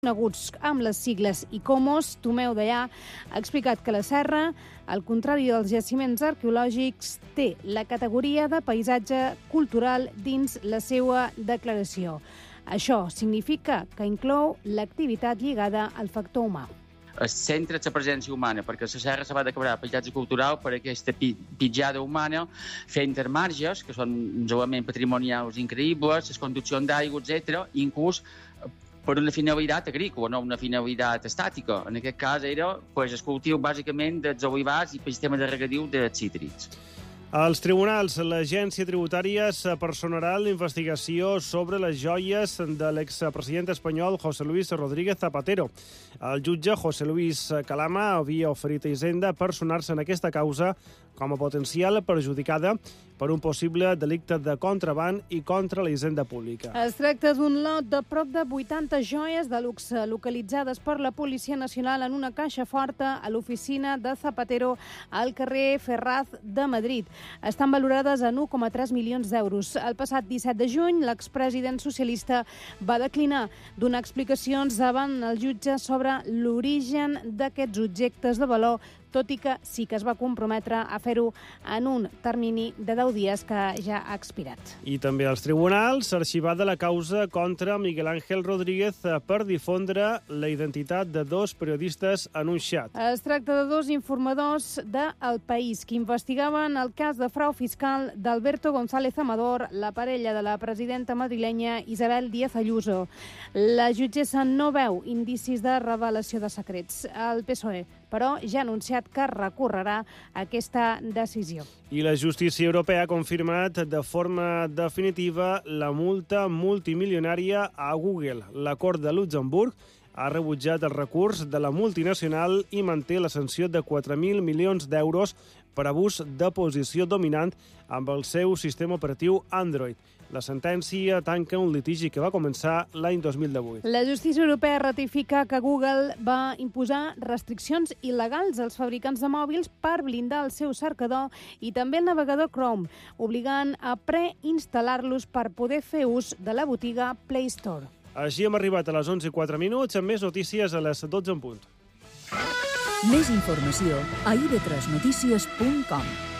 coneguts amb les sigles ICOMOS. Tomeu Dellà ha explicat que la serra, al contrari dels jaciments arqueològics, té la categoria de paisatge cultural dins la seva declaració. Això significa que inclou l'activitat lligada al factor humà. El centre de la presència humana, perquè la serra se va declarar paisatge cultural per aquesta pitjada humana, fent els marges, que són uns elements patrimonials increïbles, les conduccions d'aigua, etc., inclús per una finalitat agrícola, no una finalitat estàtica. En aquest cas era el cultiu bàsicament dels olivars i el sistema de regadiu dels cítrics. Als tribunals, l'agència tributària personarà l'investigació sobre les joies de l'expresident espanyol José Luis Rodríguez Zapatero. El jutge José Luis Calama havia oferit a Hisenda personar-se en aquesta causa com a potencial perjudicada per un possible delicte de contraban i contra la hisenda pública. Es tracta d'un lot de prop de 80 joies de luxe localitzades per la Policia Nacional en una caixa forta a l'oficina de Zapatero al carrer Ferraz de Madrid. Estan valorades en 1,3 milions d'euros. El passat 17 de juny, l'expresident socialista va declinar donar explicacions davant el jutge sobre l'origen d'aquests objectes de valor, tot i que sí que es va comprometre a fer-ho en un termini de 10 dies que ja ha expirat. I també als tribunals, arxivada la causa contra Miguel Ángel Rodríguez per difondre la identitat de dos periodistes en un xat. Es tracta de dos informadors de El País que investigaven el cas de frau fiscal d'Alberto González Amador, la parella de la presidenta madrilenya Isabel Díaz Ayuso. La jutgessa no veu indicis de revelació de secrets. El PSOE, però, ja ha anunciat que recorrerà aquesta decisió. I la justícia europea ha confirmat de forma definitiva la multa multimilionària a Google. La Cort de Luxemburg ha rebutjat el recurs de la multinacional i manté la sanció de 4.000 milions d'euros per abús de posició dominant amb el seu sistema operatiu Android. La sentència tanca un litigi que va començar l'any 2018. La justícia europea ratifica que Google va imposar restriccions il·legals als fabricants de mòbils per blindar el seu cercador i també el navegador Chrome, obligant a preinstal·lar-los per poder fer ús de la botiga Play Store. Així hem arribat a les 11:04, amb més notícies a les 12 en punt. Més informació a ib3notícies.com.